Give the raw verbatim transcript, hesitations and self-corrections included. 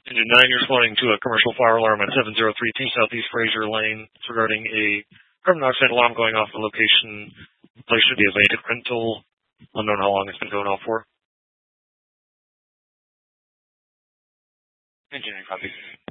Engine nine, you're responding to a commercial fire alarm at seven oh three two Southeast Fraser Lane. It's regarding a carbon monoxide alarm going off the location. The place should be a vacant rental. Unknown how long it's been going off for. Engine nine, copy.